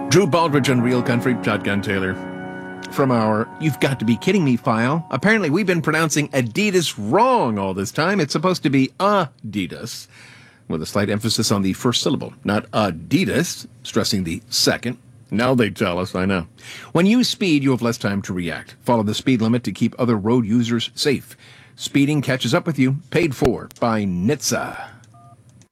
Drew Baldridge on Real Country, Shotgun Taylor. From our You've Got to Be Kidding Me file. Apparently we've been pronouncing Adidas wrong all this time. It's supposed to be Adidas, with a slight emphasis on the first syllable, not Adidas, stressing the second. Now they tell us, I know. When you speed, you have less time to react. Follow the speed limit to keep other road users safe. Speeding catches up with you. Paid for by NHTSA.